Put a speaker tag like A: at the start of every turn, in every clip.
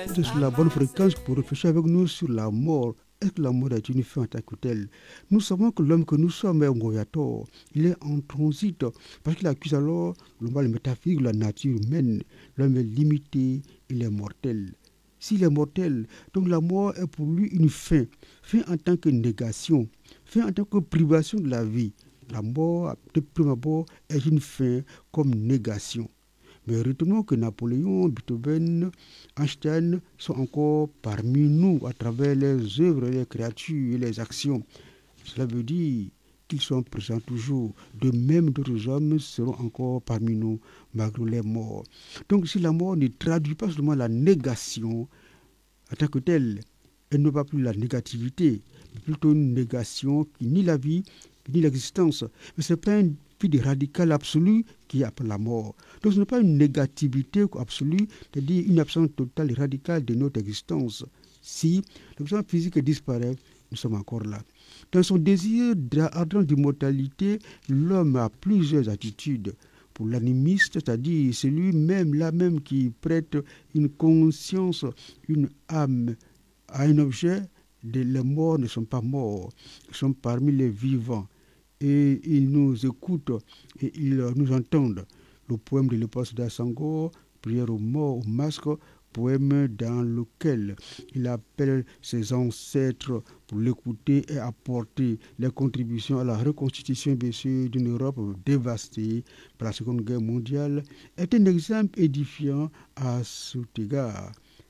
A: C'est sur la bonne fréquence pour réfléchir avec nous sur la mort. Est-ce que la mort est une fin en tant que telle? Nous savons que l'homme que nous sommes est Ngoyator. Il est en transit parce qu'il accuse alors le mal métaphysique de la nature humaine. L'homme est limité, il est mortel. S'il est mortel, donc la mort est pour lui une fin. Fin en tant que négation, fin en tant que privation de la vie. La mort, de prime abord, est une fin comme négation. Mais retenons que Napoléon, Beethoven, Einstein sont encore parmi nous à travers les œuvres, les créatures et les actions. Cela veut dire qu'ils sont présents toujours. De même, d'autres hommes seront encore parmi nous malgré les morts. Donc si la mort ne traduit pas seulement la négation en tant que telle, elle ne va plus la négativité, mais plutôt une négation qui nie la vie, qui nie l'existence. Mais ce n'est pas un vide radical absolu qui est après la mort. Donc ce n'est pas une négativité absolue, c'est-à-dire une absence totale et radicale de notre existence. Si l'existence physique disparaît, nous sommes encore là. Dans son désir ardent d'immortalité, l'homme a plusieurs attitudes. Pour l'animiste, c'est-à-dire celui-même, là même qui prête une conscience, une âme à un objet, les morts ne sont pas morts, ils sont parmi les vivants. Et ils nous écoutent et ils nous entendent. Le poème de Léopold Sédar Senghor, Prière aux morts, au masque, poème dans lequel il appelle ses ancêtres pour l'écouter et apporter les contributions à la reconstitution d'une Europe dévastée par la Seconde Guerre mondiale, est un exemple édifiant à cet égard.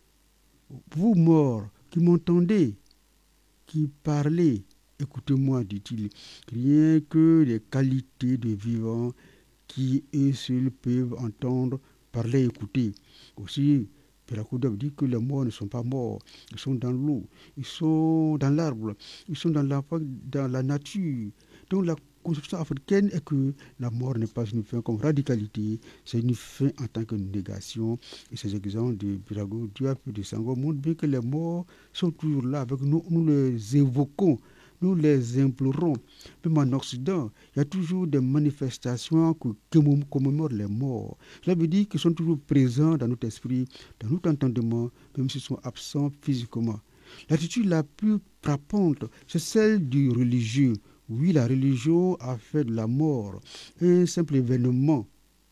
A: Vous morts qui m'entendez, qui parlez, écoutez-moi, dit-il, rien que les qualités de vivants qui eux seuls peuvent entendre, parler, écouter. Aussi, Péracoudab dit que les morts ne sont pas morts, ils sont dans l'eau, ils sont dans l'arbre, ils sont dans la nature. Donc la conception africaine est que la mort n'est pas une fin comme radicalité, c'est une fin en tant que négation. Et ces exemples de Péracoudab et de Senghor montrent bien que les morts sont toujours là avec nous, nous les évoquons. Nous les implorons. Même en Occident, il y a toujours des manifestations qui commémorent les morts. Cela veut dire qu'ils sont toujours présents dans notre esprit, dans notre entendement, même s'ils sont absents physiquement. L'attitude la plus frappante, c'est celle du religieux. Oui, la religion a fait de la mort un simple événement,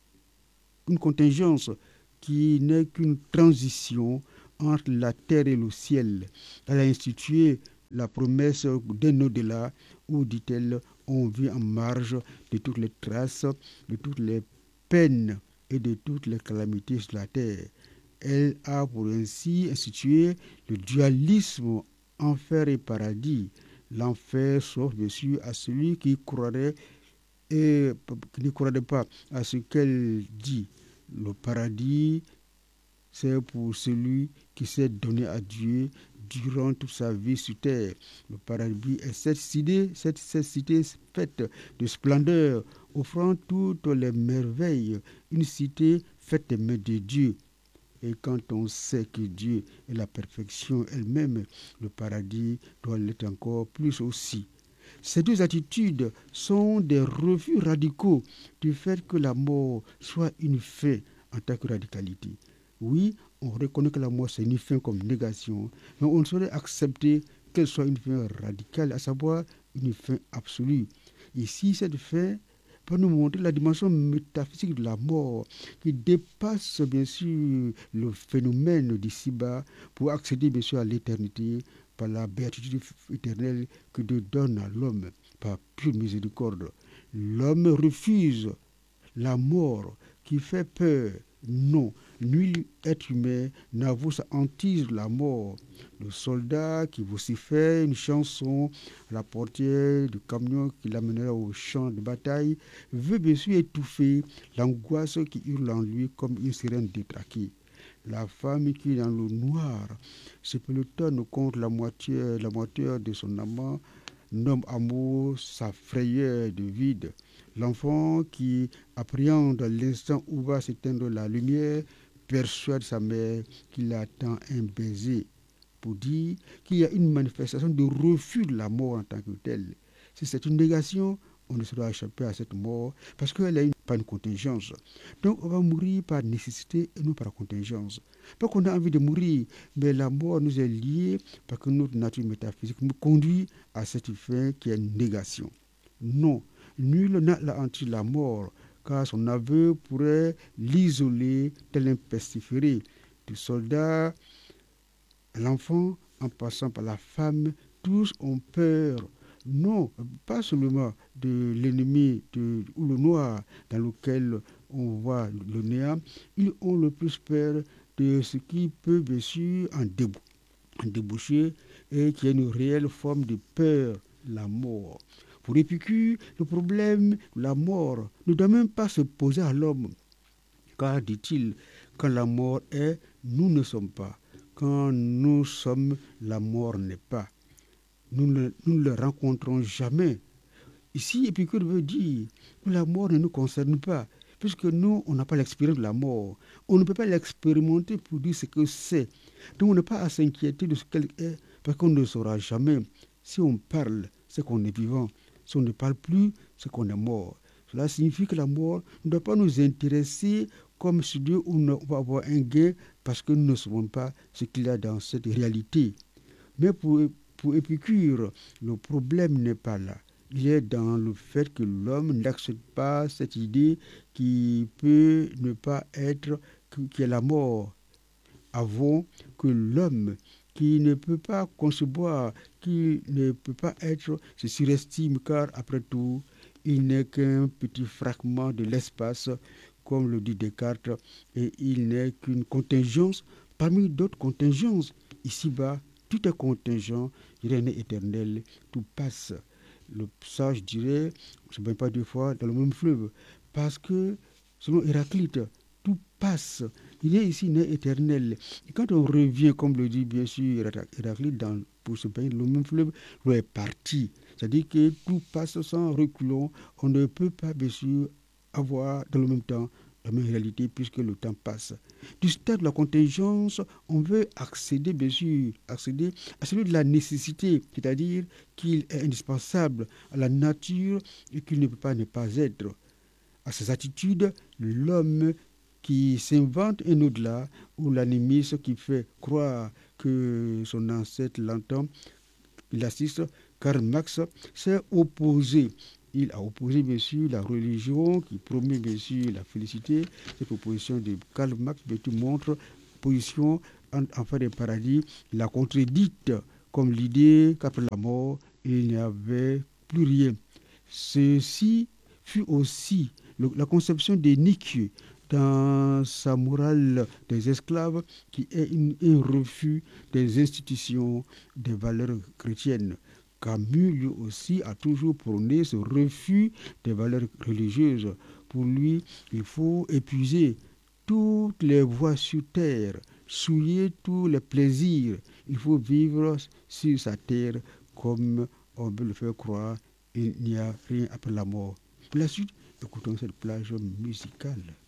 A: une contingence qui n'est qu'une transition entre la terre et le ciel. Elle a institué la promesse d'un au-delà où, dit-elle, on vit en marge de toutes les traces, de toutes les peines et de toutes les calamités sur la terre. Elle a pour ainsi institué le dualisme enfer et paradis. L'enfer s'offre bien sûr à celui qui croirait et qui ne croirait pas à ce qu'elle dit. Le paradis, c'est pour celui qui s'est donné à Dieu durant toute sa vie sur terre. Le paradis est cette cité faite de splendeur, offrant toutes les merveilles, une cité faite des mains de Dieu. Et quand on sait que Dieu est la perfection elle-même, le paradis doit l'être encore plus aussi. Ces deux attitudes sont des refus radicaux du fait que la mort soit une fin en tant que radicalité. Oui, on reconnaît que la mort c'est une fin comme négation, mais on ne saurait accepter qu'elle soit une fin radicale, à savoir une fin absolue. Ici, cette fin peut nous montrer la dimension métaphysique de la mort qui dépasse bien sûr le phénomène d'ici-bas pour accéder bien sûr à l'éternité par la béatitude éternelle que Dieu donne à l'homme par pure miséricorde. L'homme refuse la mort qui fait peur. Non, nul être humain n'avoue sa hantise de la mort. Le soldat qui vocifère une chanson à la portière du camion qui l'amènera au champ de bataille veut bien sûr étouffer l'angoisse qui hurle en lui comme une sirène détraquée. La femme qui est dans le noir se pelotonne contre la moiteur de son amant, nomme amour sa frayeur de vide. L'enfant qui appréhende l'instant où va s'éteindre la lumière persuade sa mère qu'il attend un baiser pour dire qu'il y a une manifestation de refus de la mort en tant que telle. Si c'est une négation, on ne sera échappé à cette mort parce qu'elle n'est pas une contingence. Donc on va mourir par nécessité et non par contingence. Pas qu'on a envie de mourir, mais la mort nous est liée parce que notre nature métaphysique nous conduit à cette fin qui est une négation. Non, nul n'a la hanté la mort, car son aveu pourrait l'isoler tel un pestiféré. Du soldat à l'enfant, en passant par la femme, tous ont peur. Non, pas seulement de l'ennemi ou le noir dans lequel on voit le néant, ils ont le plus peur de ce qui peut bien sûr en déboucher et qui est une réelle forme de peur, la mort. Pour Épicure, le problème de la mort ne doit même pas se poser à l'homme. Car, dit-il, quand la mort est, nous ne sommes pas. Quand nous sommes, la mort n'est pas. Nous ne le rencontrons jamais. Ici, Épicure veut dire que la mort ne nous concerne pas, puisque nous, on n'a pas l'expérience de la mort. On ne peut pas l'expérimenter pour dire ce que c'est. Donc, on n'a pas à s'inquiéter de ce qu'elle est, parce qu'on ne saura jamais. Si on parle, c'est qu'on est vivant. Si on ne parle plus, c'est qu'on est mort. Cela signifie que la mort ne doit pas nous intéresser comme si Dieu on va avoir un gain parce que nous ne savons pas ce qu'il y a dans cette réalité. Mais pour Épicure, le problème n'est pas là. Il est dans le fait que l'homme n'accepte pas cette idée qui peut ne pas être, qui est la mort. Avouons que l'homme qui ne peut pas concevoir, qui ne peut pas être, se surestime car après tout, il n'est qu'un petit fragment de l'espace, comme le dit Descartes, et il n'est qu'une contingence parmi d'autres contingences. Ici-bas, tout est contingent, rien n'est éternel, tout passe. Le sage dirait, je ne sais pas 2 fois, dans le même fleuve, parce que, selon Héraclite, tout passe. Il est ici n'est éternel. Et quand on revient, comme le dit bien sûr Héraclite, pour se baigner dans le même fleuve, l'eau est partie. C'est-à-dire que tout passe sans reculons. On ne peut pas, bien sûr, avoir dans le même temps la même réalité puisque le temps passe. Du stade de la contingence, on veut accéder, bien sûr, à celui de la nécessité, c'est-à-dire qu'il est indispensable à la nature et qu'il ne peut pas ne pas être. À ces attitudes, l'homme qui s'invente un au-delà, ou l'animisme qui fait croire que son ancêtre l'entend, il assiste, Karl Marx s'est opposé. Il a opposé, bien sûr, la religion qui promet, bien sûr, la félicité. Cette opposition de Karl Marx, montre position en fait des paradis. Il a contredite comme l'idée qu'après la mort, il n'y avait plus rien. Ceci fut aussi la conception de Nietzsche dans sa morale des esclaves, qui est un refus des institutions, des valeurs chrétiennes. Camus, lui aussi, a toujours prôné ce refus des valeurs religieuses. Pour lui, il faut épuiser toutes les voies sur terre, souiller tous les plaisirs. Il faut vivre sur sa terre comme on veut le faire croire. Il n'y a rien après la mort. Pour la suite, écoutons cette plage musicale.